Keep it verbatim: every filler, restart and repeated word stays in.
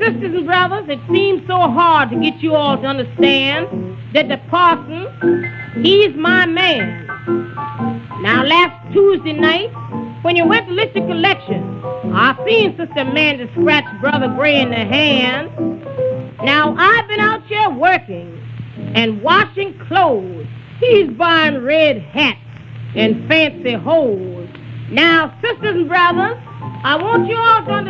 sisters and brothers, it seems so hard to get you all to understand that the parson, he's my man. Now, last Tuesday night, when you went to list your collection, I seen Sister Amanda scratch Brother Gray in the hand. Now, I've been out here working and washing clothes. He's buying red hats and fancy hose. Now, sisters and brothers, I want you all to understand